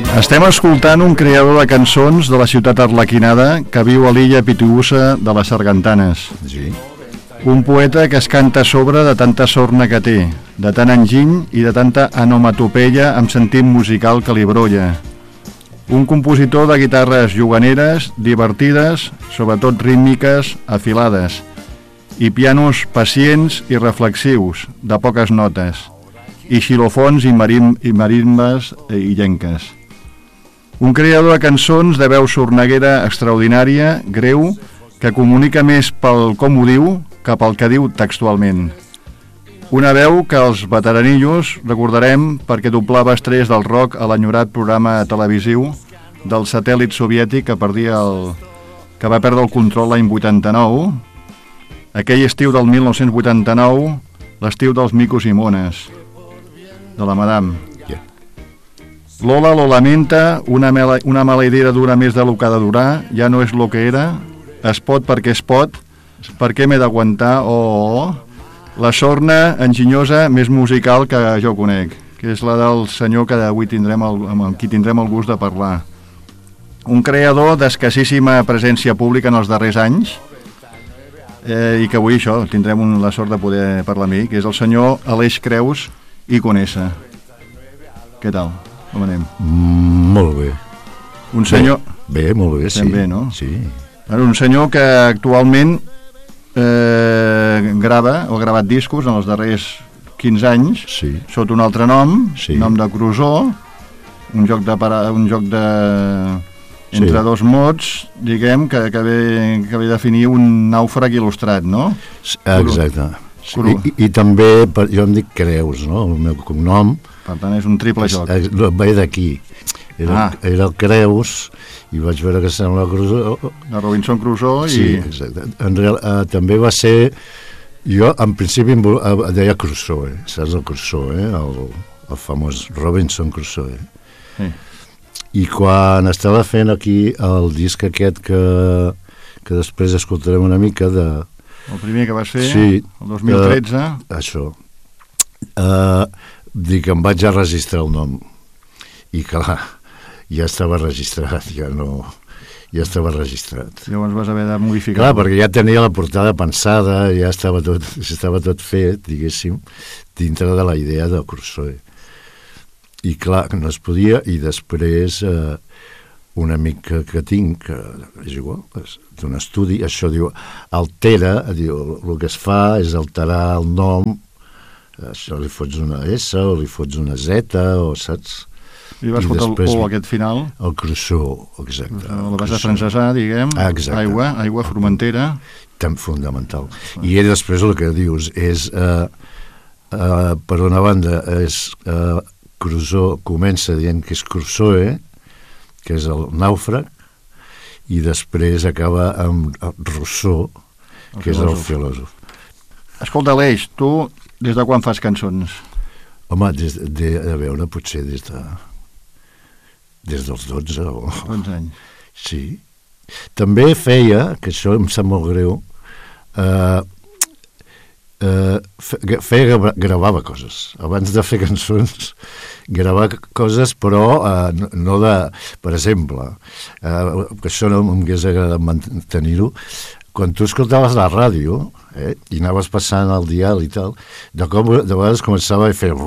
Estem escoltant un creador de cançons de la ciutat arlequinada que viu a l'illa Pitiüsa de les Sargantanes. Sí. Un poeta que es canta a sobre de tanta sorna que té, de tant enginy i de tanta anomatopeia amb sentit musical que li brolla. Un compositor de guitarres juganeres, divertides, sobretot rítmiques, afilades, i pianos pacients i reflexius, de poques notes, i xilofons i marimbes illenques. Un creador de cançons de veu sorneguera extraordinària, greu, que comunica més pel com ho diu que pel que diu textualment. Una veu que els veteranillos recordarem perquè doblava estrelles del rock a l'enyorat programa televisiu del satèl·lit soviètic que va perdre el control l'any 89, aquell estiu del 1989, l'estiu dels micos i mones, de la Madame. Lola lo lamenta, una maleidera dura més de lo que ha de durar, ja no és lo que era, es pot perquè es pot, per què m'he d'aguantar, la sorna enginyosa més musical que jo conec, que és la del senyor que avui amb qui tindrem el gust de parlar. Un creador d'escassíssima presència pública en els darrers anys, i que avui tindrem la sort de poder parlar amb ell, que és el senyor Aleix Creus i Conesa. Què tal? Com anem? Molt bé. Un senyor... Bé, molt bé, sí. També, no? Sí. Un senyor que actualment grava, o ha gravat discos en els darrers 15 anys, sí, sota un altre nom, sí, nom de Crusoe, un joc de entre sí, dos mots, diguem, que ve a definir un nàufrag il·lustrat, no? Exacte. I també, jo em dic Creus, no? El meu cognom. Per tant, és un triple joc. Ve d'aquí. Era el Creus, i vaig veure que sembla Crusoe. De Robinson Crusoe. Sí, exacte. També va ser... Jo, en principi, deia Crusoe, saps el Crusoe, el famós Robinson Crusoe. Sí. I quan estava fent aquí el disc aquest que després escoltarem una mica de... El primer que vas fer, sí, el 2013. Això. Dic, em vaig a registrar el nom. I clar, ja estava registrat, ja estava registrat. Llavors vas haver de modificar. Clar, perquè ja tenia la portada pensada, ja estava tot fet, diguéssim, dintre de la idea de Crusoe. I clar, no es podia, i després un amic que tinc, que és igual, d'un estudi, això diu, altera, diu, el que es fa és alterar el nom, això li fots una S o li fots una Z, o saps? I vas fotre el O aquest final? El Crusoe, exacte. La vas afrancesar, diguem, aigua, formentera. Tan fundamental. I després el que dius és, per una banda, Crusoe comença dient que és Crusoe, que és el nàufrag, i després acaba amb Rousseau, que és el filòsof. Escolta, Aleix, tu des de quan fas cançons? Home, a veure, potser des dels 12 o... 12 anys. Sí. També feia, que això em sap molt greu, gravava coses. Abans de fer cançons, gravar coses, però no de... Per exemple, que això no m'hagués agradat mantenir-ho, quan tu escoltaves la ràdio, i anaves passant el dial i tal, de vegades començava a fer...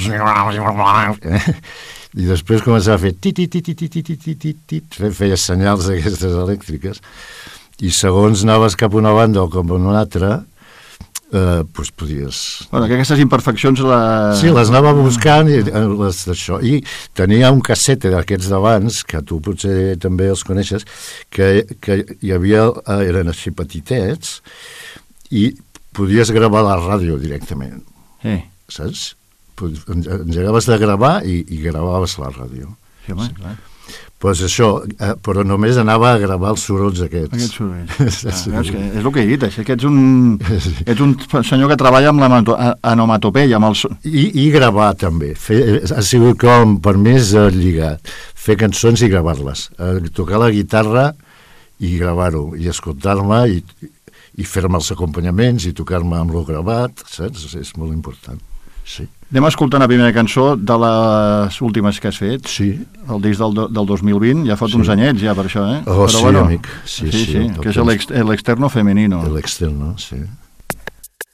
I després començava a fer tit, feia senyals d'aquestes elèctriques, i segons anaves cap a una banda o cap a una altra, doncs podies... Bueno, que aquestes imperfeccions... Sí, les anava buscant i tenia un cassette d'aquests d'abans, que tu potser també els coneixes, que hi havia, eren així petitets, i podies gravar la ràdio directament. Sí. Saps? Engegaves de gravar i gravaves la ràdio. Sí, home, clar. Doncs això, però només anava a gravar els sorolls aquests. Aquests sorolls. És el que he dit, que ets un senyor que treballa amb l'anomatopeia. I gravar també. Ha sigut com per més lligat. Fer cançons i gravar-les. Tocar la guitarra i gravar-ho, i escoltar-me, i fer-me els acompanyaments, i tocar-me amb lo gravat, saps? És molt important. Sí. Anem a escoltar la primera cançó de les últimes que has fet. Sí. El disc del 2020, ja fot uns anyets ja per això, Oh, però, sí, bueno, amic. Sí, que és l'Externo Femenino. L'Externo, sí.